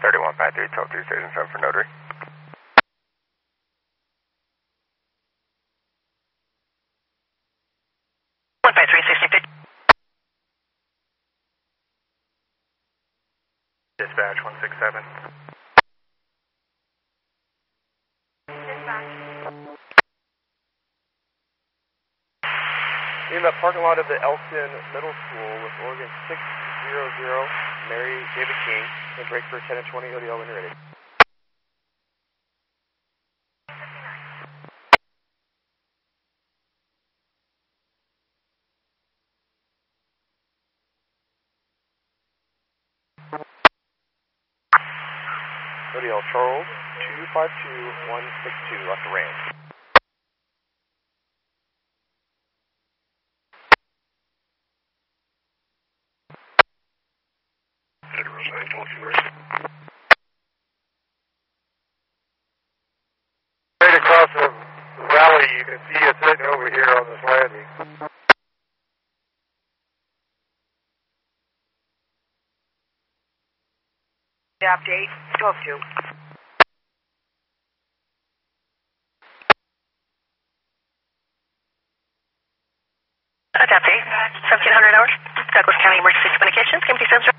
3153, 123 Station 7 for notary. 153, 60. Dispatch 167. In the parking lot of the Elkton Middle School with Oregon 600, Mary David King, and break for 10 and 20, ODL when you're ready. ODL Charles 252162 left to range. Right across the valley, you can see it sitting over here on this landing. Update 12-2. Update 1700 hours. Douglas County Emergency Communications. Can you